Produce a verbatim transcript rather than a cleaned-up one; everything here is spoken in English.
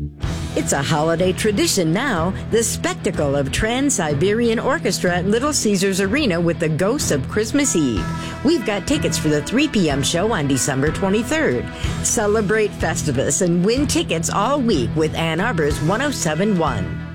It's a holiday tradition now, the spectacle of Trans-Siberian Orchestra at Little Caesars Arena with the Ghosts of Christmas Eve. We've got tickets for the three p.m. show on December twenty-third. Celebrate Festivus and win tickets all week with Ann Arbor's one oh seven point one.